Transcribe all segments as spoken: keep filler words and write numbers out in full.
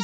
Tschüss.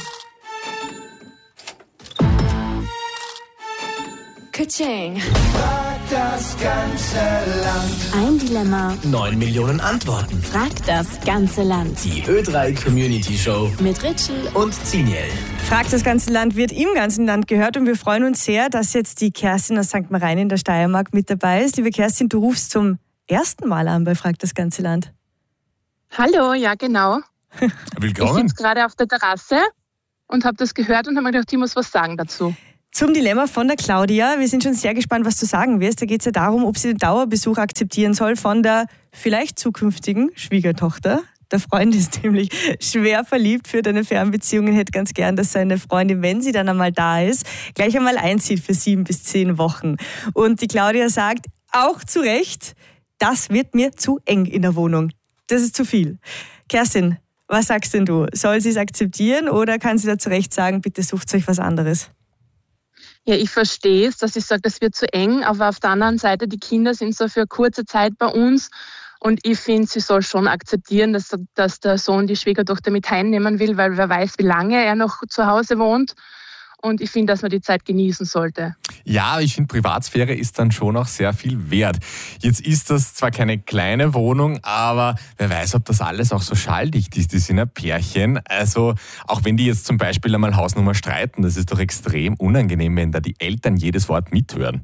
Ka-ching. Frag das ganze Land. Ein Dilemma. Neun Millionen Antworten. Fragt das ganze Land. Die Ö drei Community Show Mit Ritchie und Ziniel. Fragt das ganze Land wird im ganzen Land gehört und wir freuen uns sehr, dass jetzt die Kerstin aus Sankt Marien in der Steiermark mit dabei ist. Liebe Kerstin, du rufst zum ersten Mal an bei Fragt das ganze Land. Hallo, ja genau. Willkommen. Ich sitze gerade auf der Terrasse und habe das gehört und habe mir gedacht, ich muss was sagen dazu. Zum Dilemma von der Claudia. Wir sind schon sehr gespannt, was du sagen wirst. Da geht es ja darum, ob sie den Dauerbesuch akzeptieren soll von der vielleicht zukünftigen Schwiegertochter. Der Freund ist nämlich schwer verliebt, führt eine Fernbeziehung und hätte ganz gern, dass seine Freundin, wenn sie dann einmal da ist, gleich einmal einzieht für sieben bis zehn Wochen. Und die Claudia sagt, auch zu Recht, das wird mir zu eng in der Wohnung. Das ist zu viel. Kerstin, was sagst denn du? Soll sie es akzeptieren oder kann sie da zu Recht sagen, bitte sucht euch was anderes? Ja, ich verstehe es, dass ich sage, das wird zu eng, aber auf der anderen Seite, die Kinder sind so für kurze Zeit bei uns und ich finde, sie soll schon akzeptieren, dass, dass der Sohn die Schwiegertochter mit heimnehmen will, weil wer weiß, wie lange er noch zu Hause wohnt. Und ich finde, dass man die Zeit genießen sollte. Ja, ich finde, Privatsphäre ist dann schon auch sehr viel wert. Jetzt ist das zwar keine kleine Wohnung, aber wer weiß, ob das alles auch so schalldicht ist. Die sind ein Pärchen. Also auch wenn die jetzt zum Beispiel einmal Hausnummer streiten, das ist doch extrem unangenehm, wenn da die Eltern jedes Wort mithören.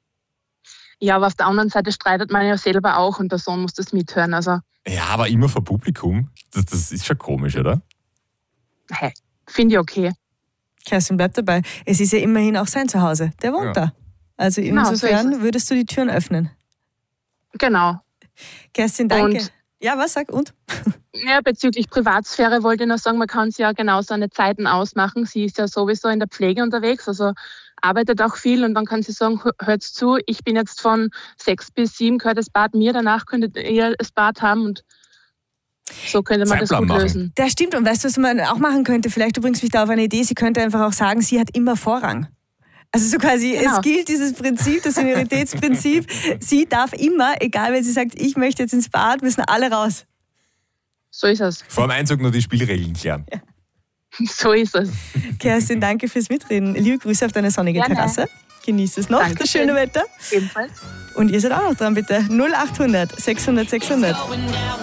Ja, aber auf der anderen Seite streitet man ja selber auch und der Sohn muss das mithören. Also, Ja, aber immer vor Publikum. Das, das ist schon komisch, oder? hey, finde ich okay. Kerstin, bleib dabei. Es ist ja immerhin auch sein Zuhause. Der wohnt Ja. da. Also Genau, so insofern ist es. würdest du die Türen öffnen. Genau. Kerstin, danke. Und- Ja, was sag und? Ja, bezüglich Privatsphäre wollte ich noch sagen, man kann sie ja genau seine Zeiten ausmachen. Sie ist ja sowieso in der Pflege unterwegs, also arbeitet auch viel und dann kann sie sagen, hört zu, ich bin jetzt von sechs bis sieben, gehört das Bad mir, danach könntet ihr das Bad haben und so könnte man das Zeitplan gut machen. lösen. Das stimmt. Und weißt du, was man auch machen könnte? Vielleicht, du bringst mich da auf eine Idee, sie könnte einfach auch sagen, sie hat immer Vorrang. Also so quasi, Genau. es gilt dieses Prinzip, das Senioritätsprinzip. Sie darf immer, egal wenn sie sagt, ich möchte jetzt ins Bad, müssen alle raus. So ist es. Vor dem Einzug nur die Spielregeln klären. So ist es. Kerstin, danke fürs Mitreden. Liebe Grüße auf deine sonnige Gerne. Terrasse. Genieß es noch, das Dankeschön. schöne Wetter. Ebenfalls. Und ihr seid auch noch dran, bitte. null achthundert sechshundert sechshundert. going down.